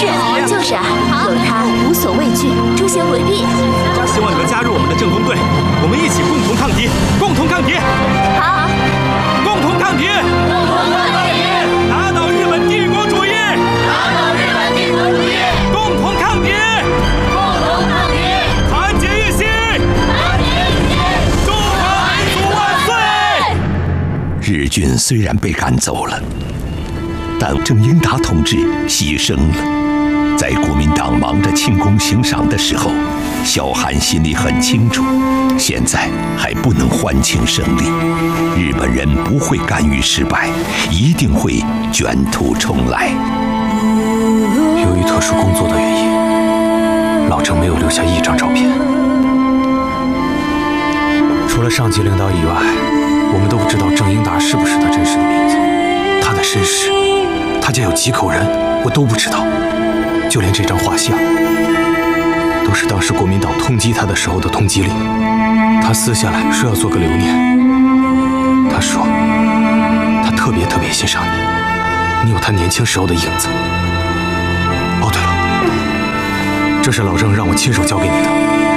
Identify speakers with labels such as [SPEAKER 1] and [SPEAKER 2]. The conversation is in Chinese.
[SPEAKER 1] 是啊，就是啊，有他无所畏惧，诸邪回避。
[SPEAKER 2] 希望你们加入我们的正宫队，我们一起共同抗敌，共同抗敌。
[SPEAKER 1] 好，
[SPEAKER 2] 共同抗敌，共同抗敌，打倒日本帝国主义，打倒日本帝国主义，共同抗敌，共同抗敌，团结一心，团结一心，中华民族万岁！
[SPEAKER 3] 日军虽然被赶走了，但郑英达同志牺牲了。在国民党忙着庆功行赏的时候，小韩心里很清楚，现在还不能欢庆胜利。日本人不会甘于失败，一定会卷土重来。
[SPEAKER 4] 由于特殊工作的原因，老郑没有留下一张照片。除了上级领导以外，我们都不知道郑英达是不是他真实的名字，他的身世，他家有几口人，我都不知道。就连这张画像，都是当时国民党通缉他的时候的通缉令。他撕下来说要做个留念。他说，他特别欣赏你，你有他年轻时候的影子。哦，对了，这是老郑让我亲手交给你的。